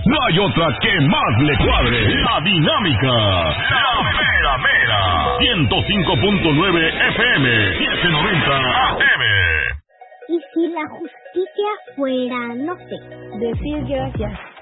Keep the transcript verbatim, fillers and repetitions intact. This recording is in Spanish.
no hay otra que más le cuadre. La Dinámica, la mera mera. ciento cinco punto nueve F M, setecientos noventa A M. Y si la justicia fuera, no sé, decir gracias